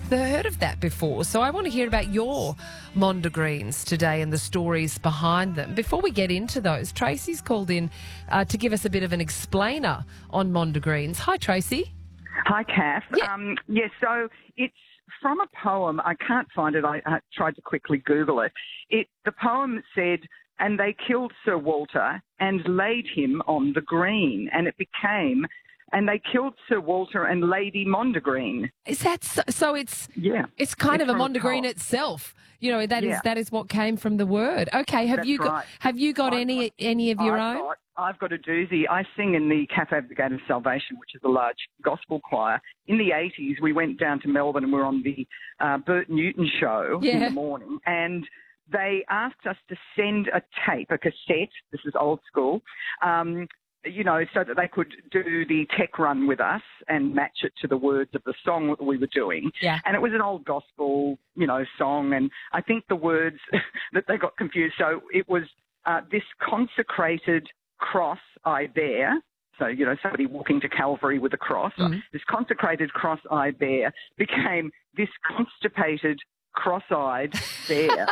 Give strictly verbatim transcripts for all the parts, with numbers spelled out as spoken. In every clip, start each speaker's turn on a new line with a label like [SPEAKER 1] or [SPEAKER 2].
[SPEAKER 1] heard of that before. So I want to hear about your mondegreens today and the stories behind them. Before we get into those, Tracy's called in uh, to give us a bit of an explainer on mondegreens. Hi, Tracy.
[SPEAKER 2] Hi, Kath.
[SPEAKER 1] Yeah.
[SPEAKER 2] Um, yes, so it's from a poem. I can't find it. I, I tried to quickly Google it. It. The poem said, "And they killed Sir Walter and laid him on the green." And it became, "And they killed Sir Walter and Lady Mondegreen."
[SPEAKER 1] Is that so? So it's
[SPEAKER 2] Yeah.
[SPEAKER 1] it's kind
[SPEAKER 2] It's
[SPEAKER 1] of a
[SPEAKER 2] from a
[SPEAKER 1] mondegreen
[SPEAKER 2] poem.
[SPEAKER 1] itself. You know, that is
[SPEAKER 2] Yeah.
[SPEAKER 1] that is what came from the word. Okay, have
[SPEAKER 2] That's
[SPEAKER 1] you got
[SPEAKER 2] right.
[SPEAKER 1] have you got
[SPEAKER 2] I've
[SPEAKER 1] any
[SPEAKER 2] got-
[SPEAKER 1] any of your
[SPEAKER 2] I've
[SPEAKER 1] own?
[SPEAKER 2] Got, I've got a doozy. I sing in the Cafe Brigade of Salvation, which is a large gospel choir. In the eighties, we went down to Melbourne and we were on the uh, Bert Newton show in
[SPEAKER 1] Yeah.
[SPEAKER 2] the morning. And they asked us to send a tape, a cassette, this is old school, um, you know, so that they could do the tech run with us and match it to the words of the song that we were doing.
[SPEAKER 1] Yeah.
[SPEAKER 2] And it was an old gospel, you know, song. And I think the words that they got confused. So it was uh, "this consecrated cross I bear." So, you know, somebody walking to Calvary with a cross.
[SPEAKER 1] Mhm.
[SPEAKER 2] "This consecrated cross I bear" became "this constipated cross-eyed bear."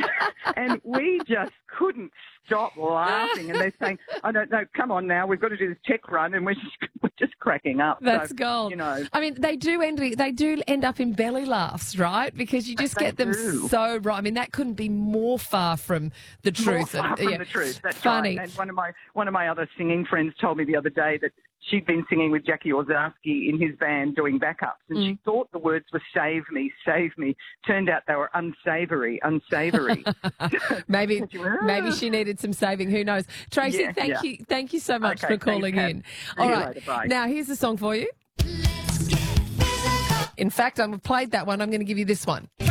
[SPEAKER 2] And we just couldn't stop laughing. And they're saying, "I don't know, come on now, we've got to do this tech run," and we're just we're just cracking up.
[SPEAKER 1] That's
[SPEAKER 2] so,
[SPEAKER 1] gold.
[SPEAKER 2] You know,
[SPEAKER 1] I mean, they do end they do end up in belly laughs, right? Because you just
[SPEAKER 2] They
[SPEAKER 1] get them
[SPEAKER 2] do.
[SPEAKER 1] so right. I mean, that couldn't be more far from the
[SPEAKER 2] more
[SPEAKER 1] truth.
[SPEAKER 2] far
[SPEAKER 1] And,
[SPEAKER 2] from
[SPEAKER 1] yeah,
[SPEAKER 2] the truth. That's
[SPEAKER 1] funny.
[SPEAKER 2] right. And one of my one of my other singing friends told me the other day that she'd been singing with Jackie Orzowski in his band doing backups, and
[SPEAKER 1] Mm.
[SPEAKER 2] she thought the words were "save me, save me." Turned out they were unsavoury, unsavoury.
[SPEAKER 1] maybe
[SPEAKER 2] Did you-
[SPEAKER 1] maybe she needed some saving. Who knows? Tracy,
[SPEAKER 2] Yeah,
[SPEAKER 1] thank
[SPEAKER 2] yeah.
[SPEAKER 1] you, thank you so much
[SPEAKER 2] Okay,
[SPEAKER 1] for calling
[SPEAKER 2] thanks,
[SPEAKER 1] in.
[SPEAKER 2] Kath.
[SPEAKER 1] All
[SPEAKER 2] See you
[SPEAKER 1] right,
[SPEAKER 2] later, bye.
[SPEAKER 1] now here's a song for you. In fact, I've played that one. I'm going to give you this one.